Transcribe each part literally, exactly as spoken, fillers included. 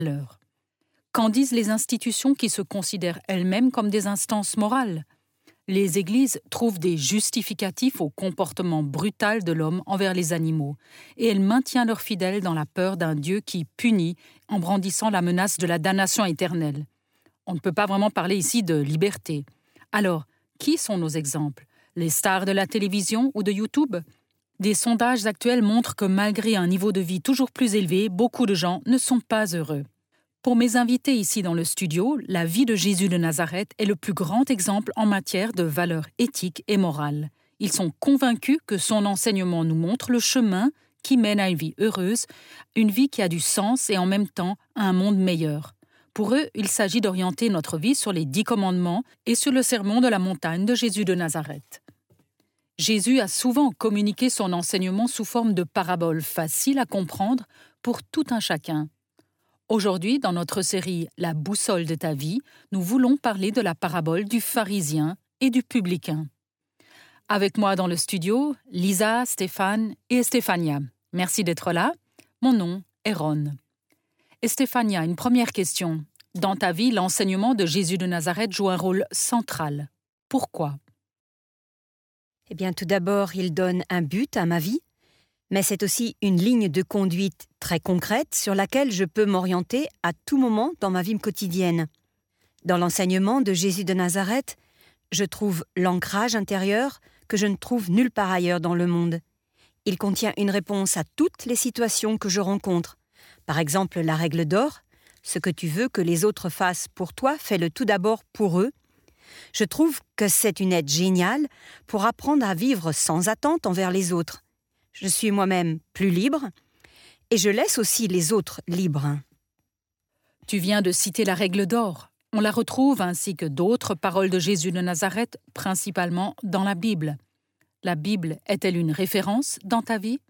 valeurs. Qu'en disent les institutions qui se considèrent elles-mêmes comme des instances morales? Les églises trouvent des justificatifs au comportement brutal de l'homme envers les animaux, et elles maintiennent leurs fidèles dans la peur d'un Dieu qui punit en brandissant la menace de la damnation éternelle. On ne peut pas vraiment parler ici de liberté. Alors, qui sont nos exemples? Les stars de la télévision ou de YouTube? Des sondages actuels montrent que malgré un niveau de vie toujours plus élevé, beaucoup de gens ne sont pas heureux. Pour mes invités ici dans le studio, la vie de Jésus de Nazareth est le plus grand exemple en matière de valeurs éthiques et morales. Ils sont convaincus que son enseignement nous montre le chemin qui mène à une vie heureuse, une vie qui a du sens et en même temps à un monde meilleur. Pour eux, il s'agit d'orienter notre vie sur les dix commandements et sur le sermon de la montagne de Jésus de Nazareth. Jésus a souvent communiqué son enseignement sous forme de paraboles faciles à comprendre pour tout un chacun. Aujourd'hui, dans notre série « La boussole de ta vie », nous voulons parler de la parabole du pharisien et du publicain. Avec moi dans le studio, Lisa, Stéphane et Stéphania. Merci d'être là. Mon nom est Ron. Et Stéphania, une première question. Dans ta vie, l'enseignement de Jésus de Nazareth joue un rôle central. Pourquoi? Eh bien, tout d'abord, il donne un but à ma vie, mais c'est aussi une ligne de conduite très concrète sur laquelle je peux m'orienter à tout moment dans ma vie quotidienne. Dans l'enseignement de Jésus de Nazareth, je trouve l'ancrage intérieur que je ne trouve nulle part ailleurs dans le monde. Il contient une réponse à toutes les situations que je rencontre. Par exemple, la règle d'or, ce que tu veux que les autres fassent pour toi, fais-le tout d'abord pour eux. Je trouve que c'est une aide géniale pour apprendre à vivre sans attente envers les autres. Je suis moi-même plus libre et je laisse aussi les autres libres. Tu viens de citer la règle d'or. On la retrouve ainsi que d'autres paroles de Jésus de Nazareth, principalement dans la Bible. La Bible est-elle une référence dans ta vie?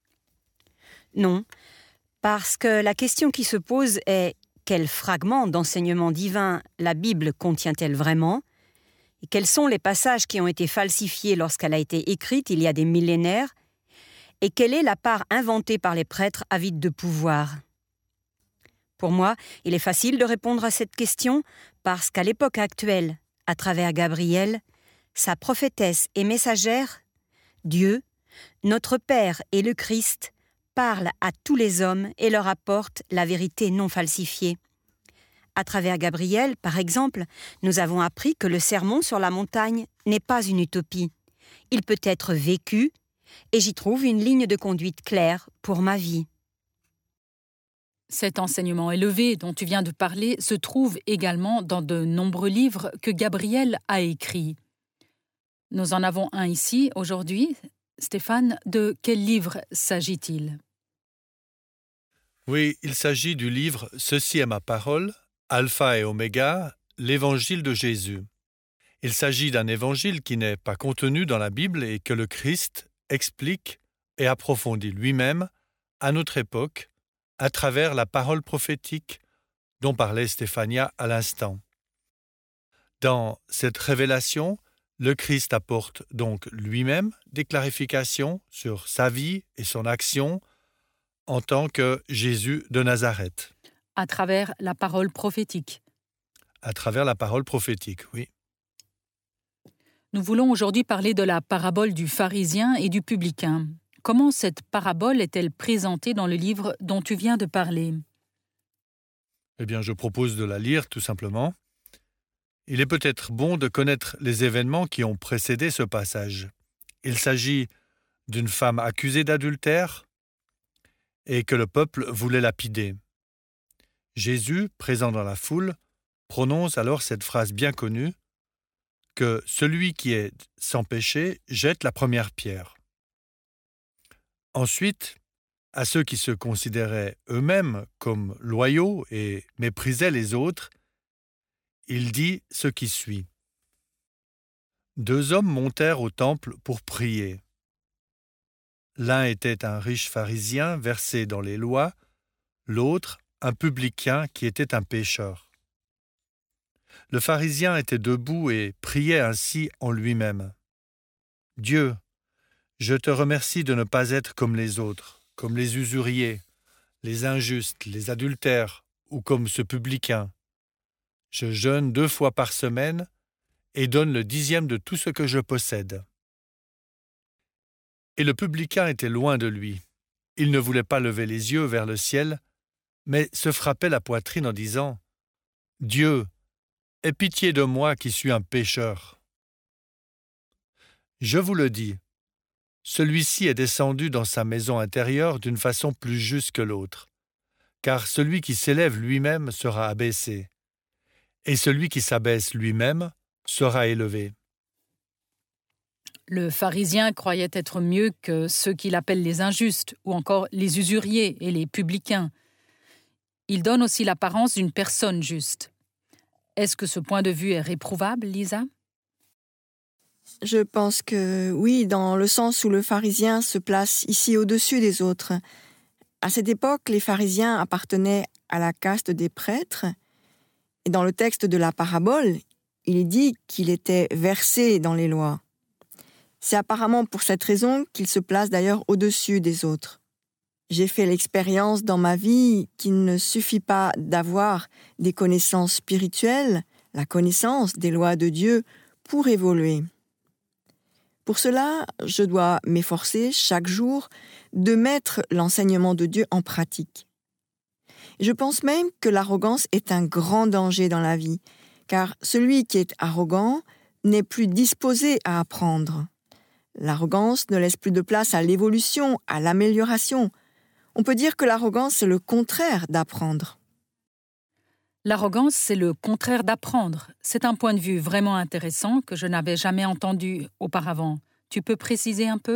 Non, parce que la question qui se pose est quel fragment d'enseignement divin la Bible contient-elle vraiment? Et quels sont les passages qui ont été falsifiés lorsqu'elle a été écrite il y a des millénaires? Et quelle est la part inventée par les prêtres avides de pouvoir? Pour moi, il est facile de répondre à cette question parce qu'à l'époque actuelle, à travers Gabriel, sa prophétesse et messagère, Dieu, notre Père et le Christ, parle à tous les hommes et leur apporte la vérité non falsifiée. À travers Gabriel, par exemple, nous avons appris que le sermon sur la montagne n'est pas une utopie. Il peut être vécu et j'y trouve une ligne de conduite claire pour ma vie. Cet enseignement élevé dont tu viens de parler se trouve également dans de nombreux livres que Gabriel a écrits. Nous en avons un ici aujourd'hui. Stéphane, de quel livre s'agit-il? Oui, il s'agit du livre « Ceci est ma parole », Alpha et Oméga, l'évangile de Jésus. Il s'agit d'un évangile qui n'est pas contenu dans la Bible et que le Christ explique et approfondit lui-même à notre époque à travers la parole prophétique dont parlait Stéphania à l'instant. Dans cette révélation, le Christ apporte donc lui-même des clarifications sur sa vie et son action en tant que Jésus de Nazareth. À travers la parole prophétique. À travers la parole prophétique, oui. Nous voulons aujourd'hui parler de la parabole du pharisien et du publicain. Comment cette parabole est-elle présentée dans le livre dont tu viens de parler? Eh bien, je propose de la lire tout simplement. Il est peut-être bon de connaître les événements qui ont précédé ce passage. Il s'agit d'une femme accusée d'adultère et que le peuple voulait lapider. Jésus, présent dans la foule, prononce alors cette phrase bien connue que celui qui est sans péché jette la première pierre. Ensuite, à ceux qui se considéraient eux-mêmes comme loyaux et méprisaient les autres, il dit ce qui suit. Deux hommes montèrent au temple pour prier. L'un était un riche pharisien versé dans les lois, l'autre un publicain qui était un pécheur. Le pharisien était debout et priait ainsi en lui-même. « Dieu, je te remercie de ne pas être comme les autres, comme les usuriers, les injustes, les adultères ou comme ce publicain. Je jeûne deux fois par semaine et donne le dixième de tout ce que je possède. » Et le publicain était loin de lui. Il ne voulait pas lever les yeux vers le ciel, mais se frappait la poitrine en disant « Dieu, aie pitié de moi qui suis un pécheur. » Je vous le dis, celui-ci est descendu dans sa maison intérieure d'une façon plus juste que l'autre, car celui qui s'élève lui-même sera abaissé, et celui qui s'abaisse lui-même sera élevé. Le pharisien croyait être mieux que ceux qu'il appelle les injustes, ou encore les usuriers et les publicains. Il donne aussi l'apparence d'une personne juste. Est-ce que ce point de vue est réprouvable, Lisa ? Je pense que oui, dans le sens où le pharisien se place ici au-dessus des autres. À cette époque, les pharisiens appartenaient à la caste des prêtres. Et dans le texte de la parabole, il est dit qu'il était versé dans les lois. C'est apparemment pour cette raison qu'il se place d'ailleurs au-dessus des autres. J'ai fait l'expérience dans ma vie qu'il ne suffit pas d'avoir des connaissances spirituelles, la connaissance des lois de Dieu, pour évoluer. Pour cela, je dois m'efforcer chaque jour de mettre l'enseignement de Dieu en pratique. Je pense même que l'arrogance est un grand danger dans la vie, car celui qui est arrogant n'est plus disposé à apprendre. L'arrogance ne laisse plus de place à l'évolution, à l'amélioration. On peut dire que l'arrogance, c'est le contraire d'apprendre. L'arrogance, c'est le contraire d'apprendre. C'est un point de vue vraiment intéressant que je n'avais jamais entendu auparavant. Tu peux préciser un peu ?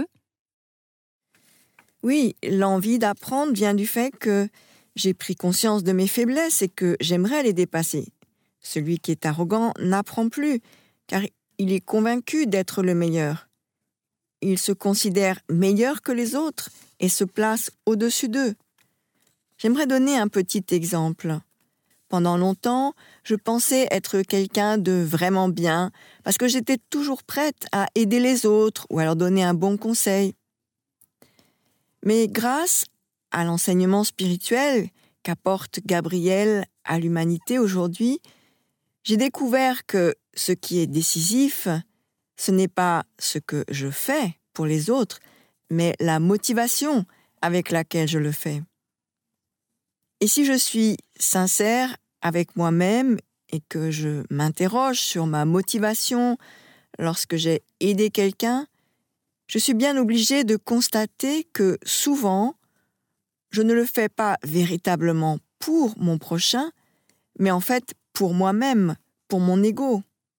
Oui, l'envie d'apprendre vient du fait que j'ai pris conscience de mes faiblesses et que j'aimerais les dépasser. Celui qui est arrogant n'apprend plus, car il est convaincu d'être le meilleur. Il se considère meilleur que les autres et se place au-dessus d'eux. J'aimerais donner un petit exemple. Pendant longtemps, je pensais être quelqu'un de vraiment bien parce que j'étais toujours prête à aider les autres ou à leur donner un bon conseil. Mais grâce à l'enseignement spirituel qu'apporte Gabriel à l'humanité aujourd'hui, j'ai découvert que ce qui est décisif, ce n'est pas ce que je fais pour les autres, mais la motivation avec laquelle je le fais. Et si je suis sincère avec moi-même et que je m'interroge sur ma motivation lorsque j'ai aidé quelqu'un, je suis bien obligée de constater que souvent, je ne le fais pas véritablement pour mon prochain, mais en fait pour moi-même, pour mon ego.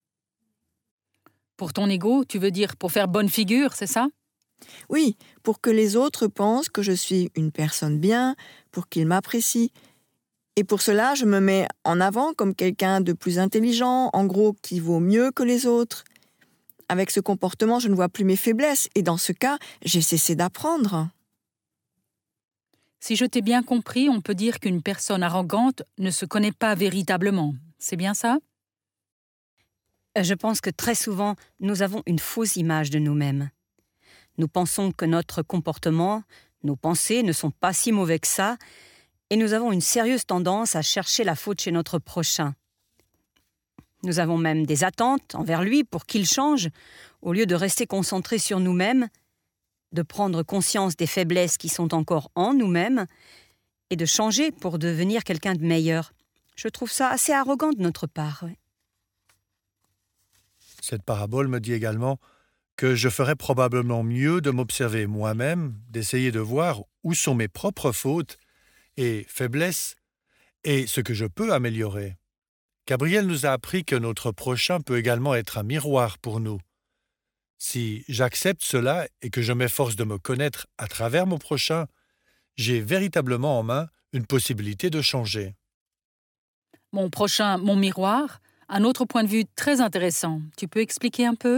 Pour ton ego, tu veux dire pour faire bonne figure, c'est ça ? Oui, pour que les autres pensent que je suis une personne bien, pour qu'ils m'apprécient. Et pour cela, je me mets en avant comme quelqu'un de plus intelligent, en gros, qui vaut mieux que les autres. Avec ce comportement, je ne vois plus mes faiblesses, et dans ce cas, j'ai cessé d'apprendre. Si je t'ai bien compris, on peut dire qu'une personne arrogante ne se connaît pas véritablement. C'est bien ça ? Je pense que très souvent, nous avons une fausse image de nous-mêmes. Nous pensons que notre comportement, nos pensées ne sont pas si mauvais que ça, et nous avons une sérieuse tendance à chercher la faute chez notre prochain. Nous avons même des attentes envers lui pour qu'il change, au lieu de rester concentrés sur nous-mêmes, de prendre conscience des faiblesses qui sont encore en nous-mêmes et de changer pour devenir quelqu'un de meilleur. Je trouve ça assez arrogant de notre part. Ouais. Cette parabole me dit également que je ferais probablement mieux de m'observer moi-même, d'essayer de voir où sont mes propres fautes et faiblesses et ce que je peux améliorer. Gabriel nous a appris que notre prochain peut également être un miroir pour nous. Si j'accepte cela et que je m'efforce de me connaître à travers mon prochain, j'ai véritablement en main une possibilité de changer. Mon prochain, mon miroir, un autre point de vue très intéressant. Tu peux expliquer un peu ?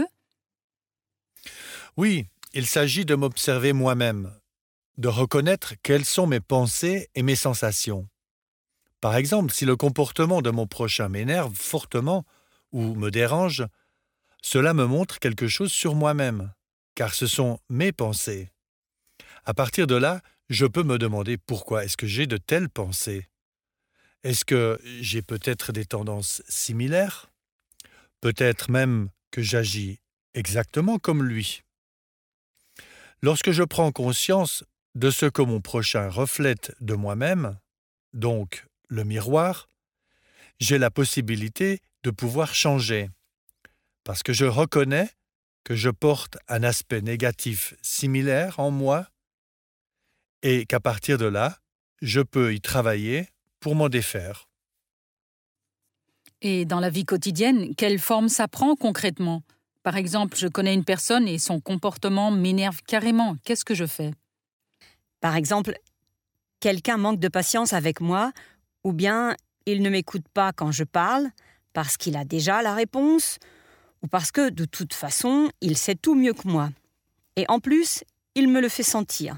Oui, il s'agit de m'observer moi-même, de reconnaître quelles sont mes pensées et mes sensations. Par exemple, si le comportement de mon prochain m'énerve fortement ou me dérange, cela me montre quelque chose sur moi-même, car ce sont mes pensées. À partir de là, je peux me demander pourquoi est-ce que j'ai de telles pensées. Est-ce que j'ai peut-être des tendances similaires? Peut-être même que j'agis exactement comme lui. Lorsque je prends conscience de ce que mon prochain reflète de moi-même, donc le miroir, j'ai la possibilité de pouvoir changer, parce que je reconnais que je porte un aspect négatif similaire en moi et qu'à partir de là, je peux y travailler pour m'en défaire. Et dans la vie quotidienne, quelle forme ça prend concrètement? Par exemple, je connais une personne et son comportement m'énerve carrément. Qu'est-ce que je fais? Par exemple, quelqu'un manque de patience avec moi, ou bien il ne m'écoute pas quand je parle, parce qu'il a déjà la réponse, ou parce que, de toute façon, il sait tout mieux que moi. Et en plus, il me le fait sentir.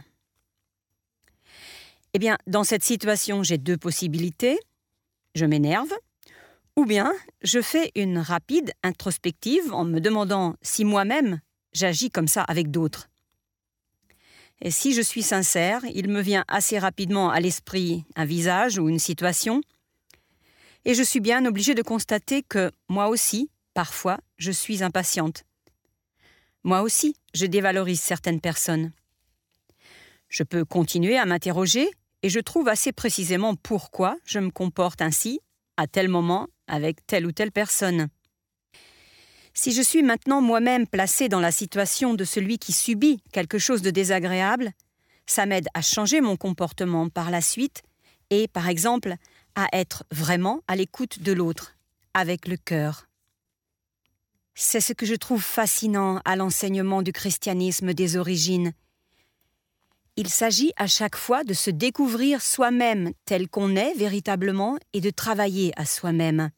Eh bien, dans cette situation, j'ai deux possibilités. Je m'énerve, ou bien je fais une rapide introspective en me demandant si moi-même j'agis comme ça avec d'autres. Et si je suis sincère, il me vient assez rapidement à l'esprit un visage ou une situation, et je suis bien obligée de constater que moi aussi, parfois, je suis impatiente. Moi aussi, je dévalorise certaines personnes. Je peux continuer à m'interroger et je trouve assez précisément pourquoi je me comporte ainsi, à tel moment, avec telle ou telle personne. Si je suis maintenant moi-même placée dans la situation de celui qui subit quelque chose de désagréable, ça m'aide à changer mon comportement par la suite et, par exemple, à être vraiment à l'écoute de l'autre, avec le cœur. C'est ce que je trouve fascinant à l'enseignement du christianisme des origines. Il s'agit à chaque fois de se découvrir soi-même tel qu'on est véritablement et de travailler à soi-même.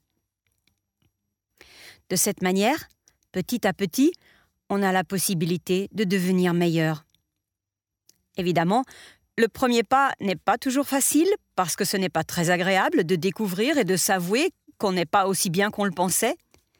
De cette manière, petit à petit, on a la possibilité de devenir meilleur. Évidemment, le premier pas n'est pas toujours facile parce que ce n'est pas très agréable de découvrir et de s'avouer qu'on n'est pas aussi bien qu'on le pensait.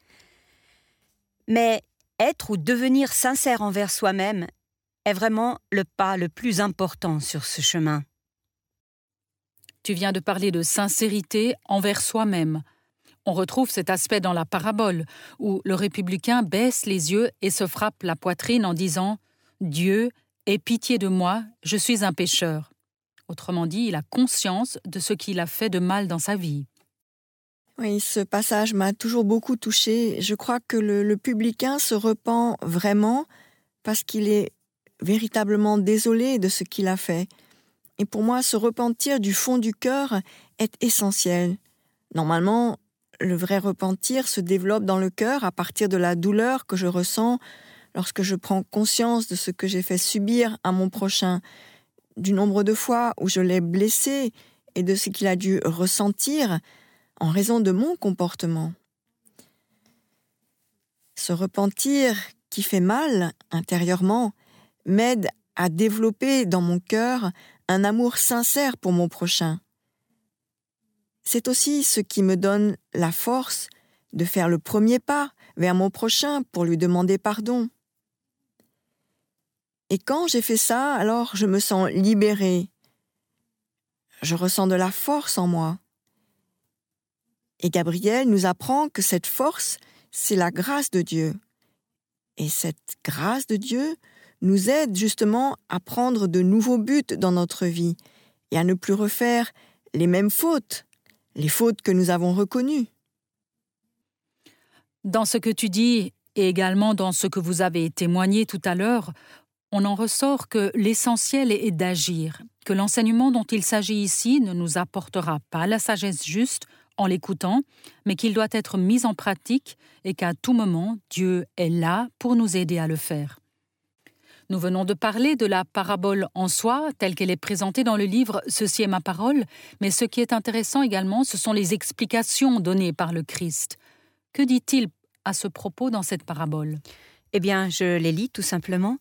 Mais être ou devenir sincère envers soi-même est vraiment le pas le plus important sur ce chemin. Tu viens de parler de sincérité envers soi-même. On retrouve cet aspect dans la parabole, où le républicain baisse les yeux et se frappe la poitrine en disant « Dieu, aie pitié de moi, je suis un pécheur ». Autrement dit, il a conscience de ce qu'il a fait de mal dans sa vie. Oui, ce passage m'a toujours beaucoup touchée. Je crois que le, le publicain se repent vraiment parce qu'il est véritablement désolé de ce qu'il a fait. Et pour moi, se repentir du fond du cœur est essentiel. Normalement, le vrai repentir se développe dans le cœur à partir de la douleur que je ressens lorsque je prends conscience de ce que j'ai fait subir à mon prochain, du nombre de fois où je l'ai blessé et de ce qu'il a dû ressentir en raison de mon comportement. Ce repentir qui fait mal intérieurement m'aide à développer dans mon cœur un amour sincère pour mon prochain. C'est aussi ce qui me donne la force de faire le premier pas vers mon prochain pour lui demander pardon. Et quand j'ai fait ça, alors je me sens libérée. Je ressens de la force en moi. Et Gabriel nous apprend que cette force, c'est la grâce de Dieu. Et cette grâce de Dieu nous aide justement à prendre de nouveaux buts dans notre vie et à ne plus refaire les mêmes fautes, les fautes que nous avons reconnues. Dans ce que tu dis et également dans ce que vous avez témoigné tout à l'heure, on en ressort que l'essentiel est d'agir, que l'enseignement dont il s'agit ici ne nous apportera pas la sagesse juste en l'écoutant, mais qu'il doit être mis en pratique et qu'à tout moment, Dieu est là pour nous aider à le faire. Nous venons de parler de la parabole en soi, telle qu'elle est présentée dans le livre « Ceci est ma parole », mais ce qui est intéressant également, ce sont les explications données par le Christ. Que dit-il à ce propos dans cette parabole? Eh bien, je les lis tout simplement.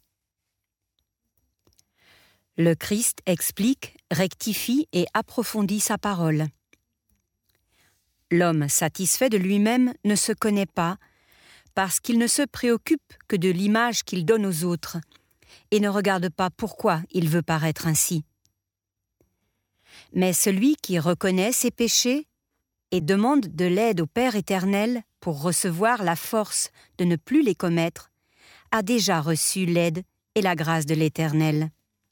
Le Christ explique, rectifie et approfondit sa parole. L'homme satisfait de lui-même ne se connaît pas, parce qu'il ne se préoccupe que de l'image qu'il donne aux autres, et ne regarde pas pourquoi il veut paraître ainsi. Mais celui qui reconnaît ses péchés et demande de l'aide au Père éternel pour recevoir la force de ne plus les commettre, a déjà reçu l'aide et la grâce de l'Éternel.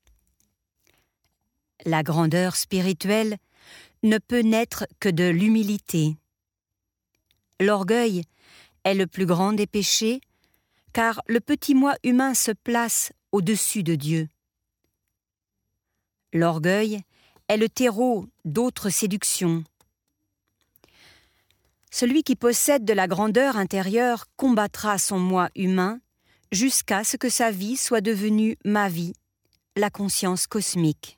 La grandeur spirituelle ne peut naître que de l'humilité. L'orgueil est le plus grand des péchés, car le petit moi humain se place au-dessus de Dieu. L'orgueil est le terreau d'autres séductions. Celui qui possède de la grandeur intérieure combattra son moi humain jusqu'à ce que sa vie soit devenue ma vie, la conscience cosmique.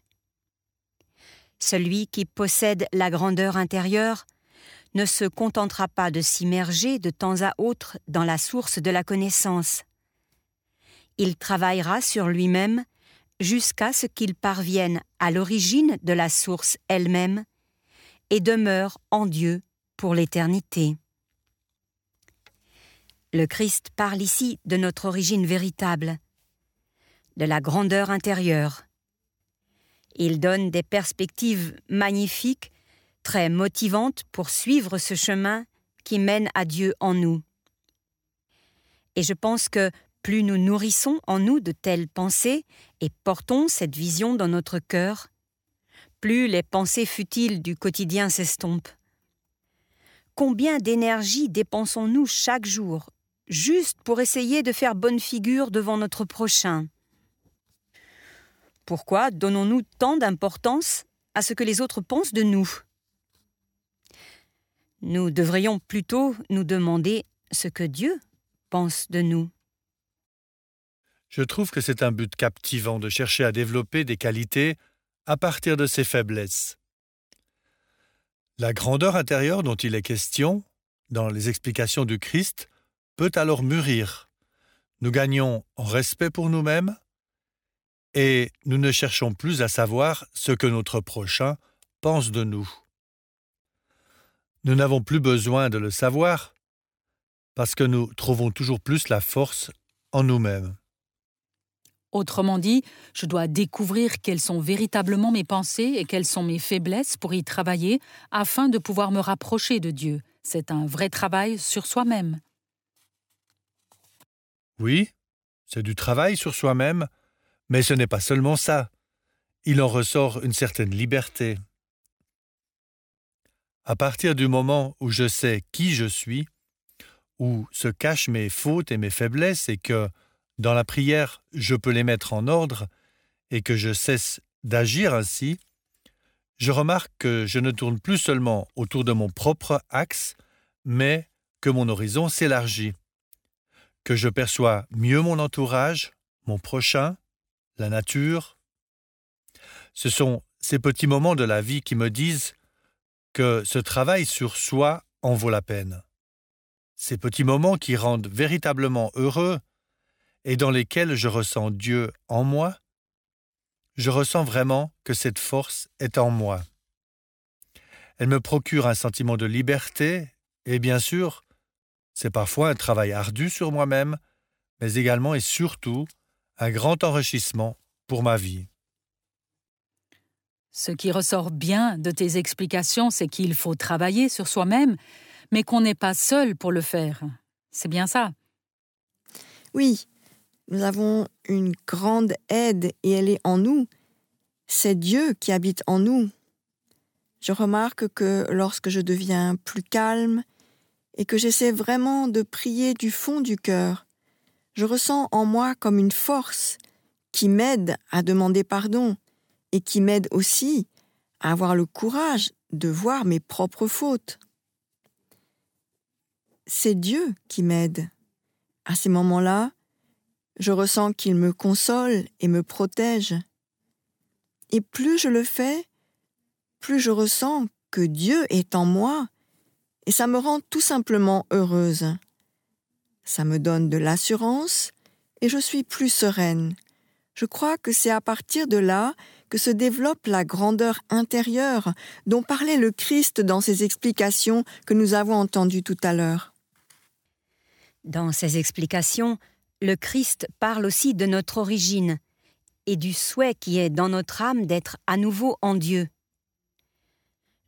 Celui qui possède la grandeur intérieure ne se contentera pas de s'immerger de temps à autre dans la source de la connaissance. Il travaillera sur lui-même jusqu'à ce qu'il parvienne à l'origine de la source elle-même et demeure en Dieu pour l'éternité. Le Christ parle ici de notre origine véritable, de la grandeur intérieure. Il donne des perspectives magnifiques, très motivantes pour suivre ce chemin qui mène à Dieu en nous. Et je pense que plus nous nourrissons en nous de telles pensées et portons cette vision dans notre cœur, plus les pensées futiles du quotidien s'estompent. Combien d'énergie dépensons-nous chaque jour, juste pour essayer de faire bonne figure devant notre prochain ? Pourquoi donnons-nous tant d'importance à ce que les autres pensent de nous ? Nous devrions plutôt nous demander ce que Dieu pense de nous. Je trouve que c'est un but captivant de chercher à développer des qualités à partir de ses faiblesses. La grandeur intérieure dont il est question, dans les explications du Christ, peut alors mûrir. Nous gagnons en respect pour nous-mêmes et nous ne cherchons plus à savoir ce que notre prochain pense de nous. Nous n'avons plus besoin de le savoir parce que nous trouvons toujours plus la force en nous-mêmes. Autrement dit, je dois découvrir quelles sont véritablement mes pensées et quelles sont mes faiblesses pour y travailler afin de pouvoir me rapprocher de Dieu. C'est un vrai travail sur soi-même. Oui, c'est du travail sur soi-même, mais ce n'est pas seulement ça. Il en ressort une certaine liberté. À partir du moment où je sais qui je suis, où se cachent mes fautes et mes faiblesses et que, dans la prière, je peux les mettre en ordre et que je cesse d'agir ainsi, je remarque que je ne tourne plus seulement autour de mon propre axe, mais que mon horizon s'élargit, que je perçois mieux mon entourage, mon prochain, la nature. Ce sont ces petits moments de la vie qui me disent que ce travail sur soi en vaut la peine. Ces petits moments qui rendent véritablement heureux et dans lesquels je ressens Dieu en moi, je ressens vraiment que cette force est en moi. Elle me procure un sentiment de liberté et bien sûr, c'est parfois un travail ardu sur moi-même, mais également et surtout un grand enrichissement pour ma vie. Ce qui ressort bien de tes explications, c'est qu'il faut travailler sur soi-même, mais qu'on n'est pas seul pour le faire. C'est bien ça? Oui, nous avons une grande aide et elle est en nous. C'est Dieu qui habite en nous. Je remarque que lorsque je deviens plus calme et que j'essaie vraiment de prier du fond du cœur, je ressens en moi comme une force qui m'aide à demander pardon et qui m'aide aussi à avoir le courage de voir mes propres fautes. C'est Dieu qui m'aide. À ces moments-là, je ressens qu'il me console et me protège. Et plus je le fais, plus je ressens que Dieu est en moi et ça me rend tout simplement heureuse. Ça me donne de l'assurance et je suis plus sereine. Je crois que c'est à partir de là que se développe la grandeur intérieure dont parlait le Christ dans ses explications que nous avons entendues tout à l'heure. Dans ses explications, le Christ parle aussi de notre origine et du souhait qui est dans notre âme d'être à nouveau en Dieu.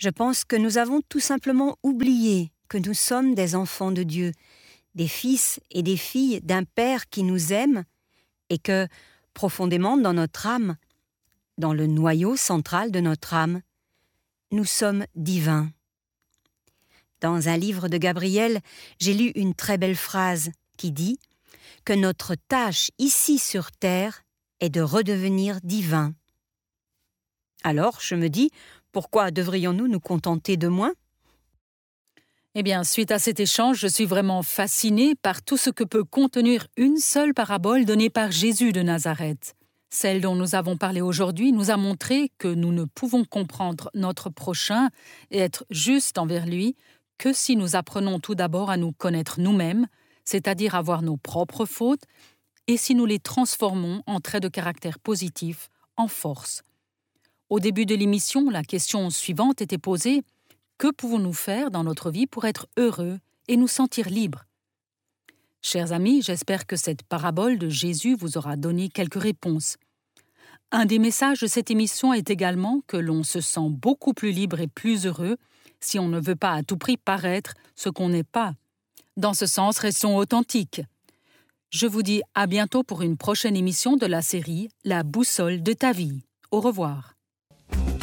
Je pense que nous avons tout simplement oublié que nous sommes des enfants de Dieu, des fils et des filles d'un Père qui nous aime et que, profondément dans notre âme, dans le noyau central de notre âme, nous sommes divins. Dans un livre de Gabriel, j'ai lu une très belle phrase qui dit que notre tâche ici sur terre est de redevenir divins. Alors, je me dis, pourquoi devrions-nous nous contenter de moins ? Eh bien, suite à cet échange, je suis vraiment fascinée par tout ce que peut contenir une seule parabole donnée par Jésus de Nazareth. Celle dont nous avons parlé aujourd'hui nous a montré que nous ne pouvons comprendre notre prochain et être juste envers lui que si nous apprenons tout d'abord à nous connaître nous-mêmes, c'est-à-dire à voir nos propres fautes, et si nous les transformons en traits de caractère positifs, en force. Au début de l'émission, la question suivante était posée « Que pouvons-nous faire dans notre vie pour être heureux et nous sentir libres ?» Chers amis, j'espère que cette parabole de Jésus vous aura donné quelques réponses. Un des messages de cette émission est également que l'on se sent beaucoup plus libre et plus heureux si on ne veut pas à tout prix paraître ce qu'on n'est pas. Dans ce sens, restons authentiques. Je vous dis à bientôt pour une prochaine émission de la série « La boussole de ta vie ». Au revoir.